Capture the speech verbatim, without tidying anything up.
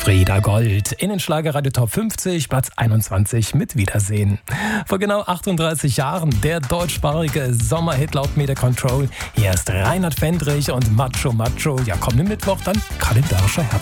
Frieda Gold in den Schlagerradio Top fünfzig, Platz einundzwanzig mit Wiedersehen. Vor genau achtunddreißig Jahren der deutschsprachige Sommerhit laut Media Control. Hier ist Reinhard Fendrich und Macho Macho. Ja, kommenden Mittwoch dann kalendarischer Herbst.